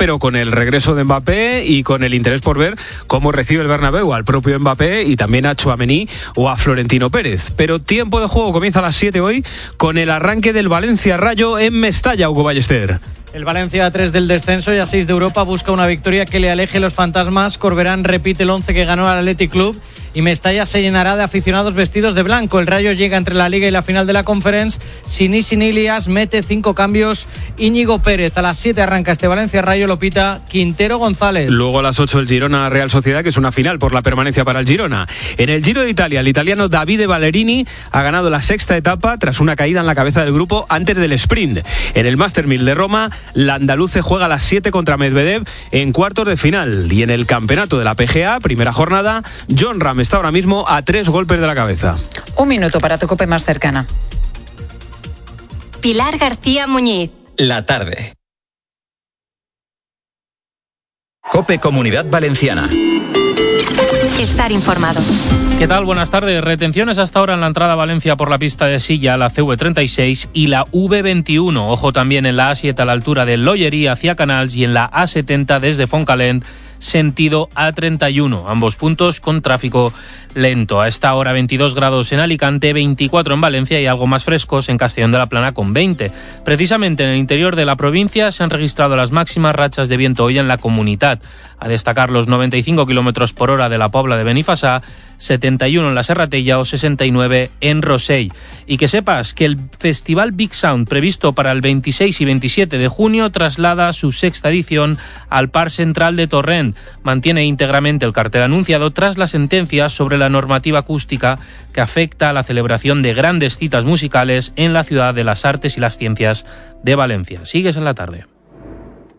pero con el regreso de Mbappé y con el interés por ver cómo recibe el Bernabéu al propio Mbappé y también a Tchouaméni o a Florentino Pérez. Pero tiempo de juego comienza a las 7 hoy con el arranque del Valencia Rayo en Mestalla, Hugo Ballester. El Valencia a 3 del descenso y a 6 de Europa busca una victoria que le aleje los fantasmas. Corberán repite el 11 que ganó al Athletic Club y Mestalla se llenará de aficionados vestidos de blanco. El Rayo llega entre la Liga y la final de la Conference. Sin Ilias mete 5 cambios Íñigo Pérez. A las 7 arranca este Valencia Rayo, lo pita Quintero González. Luego a las 8 el Girona Real Sociedad, que es una final por la permanencia para el Girona. En el Giro de Italia, el italiano Davide Ballerini ha ganado la 6ª etapa tras una caída en la cabeza del grupo antes del sprint. En el Master 1000 de Roma, la andaluce juega a las 7 contra Medvedev en cuartos de final. Y en el campeonato de la PGA, primera jornada, Jon Rahm está ahora mismo a 3 golpes de la cabeza. Un minuto para tu COPE más cercana. Pilar García Muñiz. La tarde. COPE Comunidad Valenciana. Estar informado. ¿Qué tal? Buenas tardes. Retenciones hasta ahora en la entrada a Valencia por la pista de Silla, la CV36 y la V21. Ojo también en la A7 a la altura de Lollería hacia Canals y en la A70 desde Fontcalent, sentido A31. Ambos puntos con tráfico lento. A esta hora 22 grados en Alicante, 24 en Valencia y algo más frescos en Castellón de la Plana con 20. Precisamente en el interior de la provincia se han registrado las máximas rachas de viento hoy en la comunidad. A destacar los 95 km por hora de la Pobla de Benifassà, 71 en la Serratella o 69 en Rossell. Y que sepas que el Festival Big Sound previsto para el 26 y 27 de junio traslada su 6ª edición al Parc Central de Torrent. Mantiene íntegramente el cartel anunciado tras la sentencia sobre la normativa acústica que afecta a la celebración de grandes citas musicales en la ciudad de las artes y las ciencias de Valencia. Sigues en la tarde.